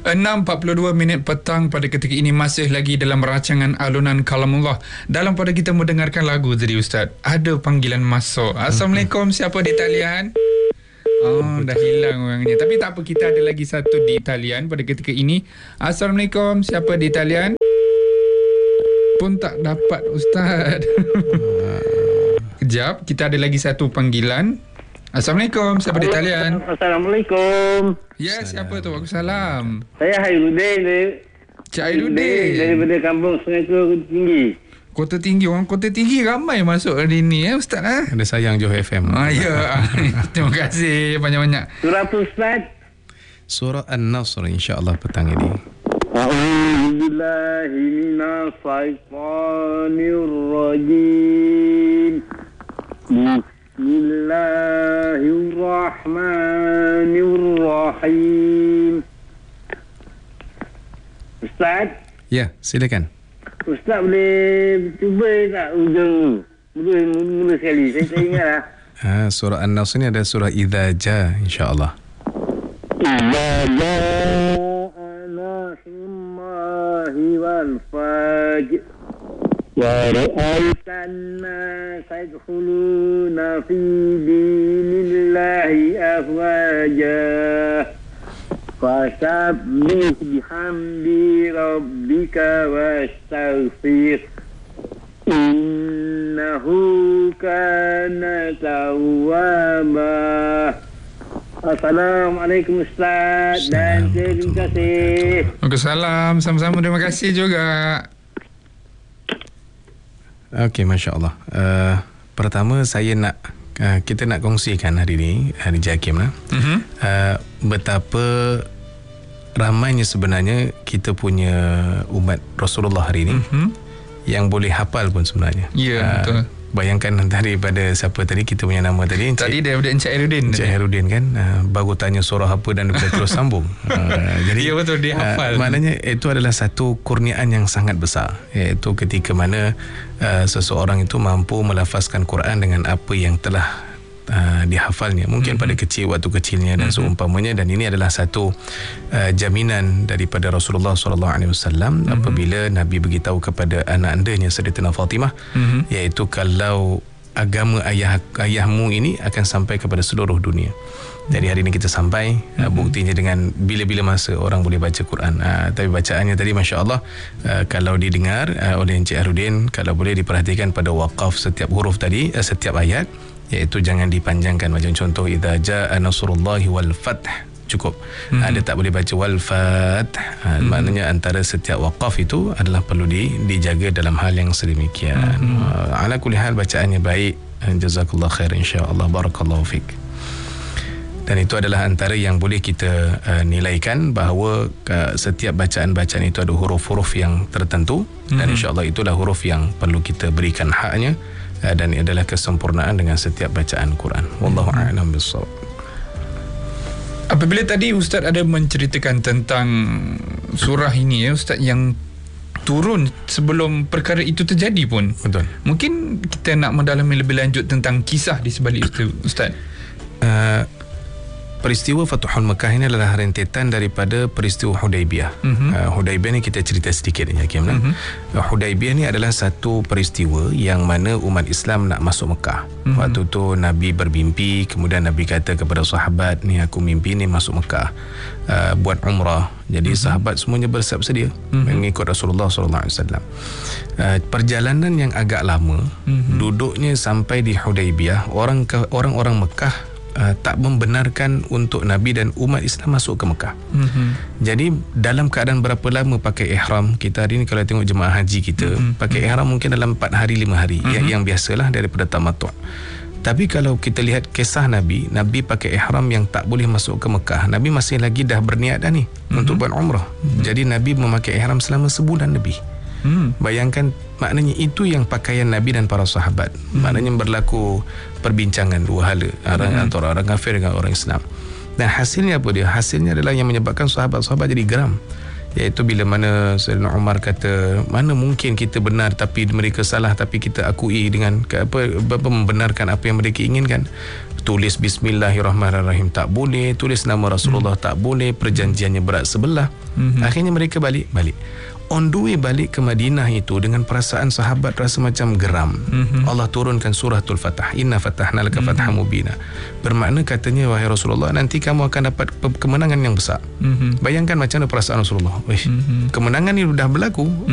6.42 petang pada ketika ini, masih lagi dalam rancangan Alunan Kalamullah. Dalam pada kita mendengarkan lagu tadi Ustaz, ada panggilan masuk. Assalamualaikum, siapa di talian? Oh, dah hilang orangnya. Tapi tak apa, kita ada lagi satu di talian pada ketika ini. Assalamualaikum, siapa di talian? Pun tak dapat Ustaz. Kejap, kita ada lagi satu panggilan. Assalamualaikum, siapa di talian? Assalamualaikum. Ya, siapa tu? Waalaikumsalam. Saya Hairudin. Cik Hairudin. Daripada kampung Sungai Kota Tinggi. Kota Tinggi, orang Kota Tinggi ramai masuk hari ni Ustaz Ada sayang Johor FM. Ya. Terima kasih banyak-banyak. Surah apa Ustaz? Surah An-Nasr, insya-Allah petang ini. A'udzubillahi minasyaitonirrajim. Bismillahirrahmanirrahim. Ustaz? Ya, silakan. Ustaz boleh cuba tak ujung mula sekali? Saya tak ingat lah. Surah An-Nasr ni ada surah Idza Ja, insya-Allah. Idza jaa nasrullahi wal fajr wa ra'aitan nasa yadkhuluna fi dinillahi afwaja fasabbih bihamdi rabbika wastaghfir innahu kana tawwaba. Assalamualaikum Ustaz dan terima kasih. Waalaikumsalam, sama-sama, terima kasih juga. Okey, masya-Allah. Pertama saya nak kita nak kongsikan hari ni, hari Jakim lah. Betapa ramainya sebenarnya kita punya umat Rasulullah hari ni yang boleh hafal pun sebenarnya. Ya, betul. Bayangkan daripada siapa tadi, kita punya nama tadi daripada Encik Hairudin. Encik Hairudin kan, baru tanya surah apa dan dia terus sambung. Jadi ya, betul, dia hafal. Maknanya itu adalah satu kurniaan yang sangat besar, iaitu ketika mana seseorang itu mampu melafazkan Quran dengan apa yang telah dihafalnya, mungkin pada waktu kecilnya dan seumpamanya. Dan ini adalah satu jaminan daripada Rasulullah SAW apabila Nabi beritahu kepada anak andanya Sayyidatina Fatimah, iaitu kalau agama ayahmu ini akan sampai kepada seluruh dunia. Jadi hari ini kita sampai, buktinya dengan bila-bila masa orang boleh baca Quran. Tapi bacaannya tadi masya-Allah, kalau didengar oleh Encik Hairudin, kalau boleh diperhatikan pada waqaf setiap huruf tadi, setiap ayat, iaitu jangan dipanjangkan. Macam contoh idza jaa nasrullahi wal fath, cukup. Dia tak boleh baca wal fath. Maknanya antara setiap waqaf itu adalah perlu dijaga dalam hal yang sedemikian. Ala kulli hal, bacaannya baik. Jazakallah khair, insya-Allah. Barakallahu fik. Dan itu adalah antara yang boleh kita nilaikan, bahawa setiap bacaan-bacaan itu ada huruf-huruf yang tertentu, dan insya-Allah itulah huruf yang perlu kita berikan haknya, dan ini adalah kesempurnaan dengan setiap bacaan Quran. Wallahu a'lam bissawab. Apabila tadi Ustaz ada menceritakan tentang surah ini Ustaz, yang turun sebelum perkara itu terjadi pun. Betul. Mungkin kita nak mendalami lebih lanjut tentang kisah di sebalik itu Ustaz. Peristiwa Fathul Mekah ini adalah rentetan daripada peristiwa Hudaibiyah. Hudaibiyah ni kita cerita sedikit ya, Kim. Hudaibiyah ni adalah satu peristiwa yang mana umat Islam nak masuk Mekah. Waktu tu Nabi bermimpi, kemudian Nabi kata kepada sahabat, ni aku mimpi ni masuk Mekah, buat umrah. Jadi sahabat semuanya bersiap sedia mengikut Rasulullah SAW. Perjalanan yang agak lama, duduknya sampai di Hudaibiyah, orang-orang Mekah tak membenarkan untuk Nabi dan umat Islam masuk ke Mekah. Jadi dalam keadaan berapa lama pakai ihram, kita hari ni kalau tengok jemaah haji kita pakai ihram mungkin dalam 4 hari 5 hari, yang biasalah daripada tamattu'. Tapi kalau kita lihat kisah Nabi pakai ihram yang tak boleh masuk ke Mekah. Nabi masih lagi dah berniat dah ni untuk buat umrah. Jadi Nabi memakai ihram selama sebulan lebih. Bayangkan, maknanya itu yang pakaian Nabi dan para sahabat. Maknanya berlaku perbincangan dua hala, antara orang kafir dengan orang Islam. Dan hasilnya apa dia? Hasilnya adalah yang menyebabkan sahabat-sahabat jadi geram. iaitu bila mana Sayyidina Umar kata, mana mungkin kita benar tapi mereka salah, tapi kita akui dengan membenarkan apa yang mereka inginkan. Tulis Bismillahirrahmanirrahim tak boleh, tulis nama Rasulullah tak boleh, perjanjiannya berat sebelah. Akhirnya mereka balik. On the way balik ke Madinah itu, dengan perasaan sahabat rasa macam geram, Allah turunkan suratul Fatah, Inna fatahna laka fathan mubina. Bermakna katanya, wahai Rasulullah, nanti kamu akan dapat kemenangan yang besar. Bayangkan macam mana perasaan Rasulullah. Kemenangan ini sudah berlaku,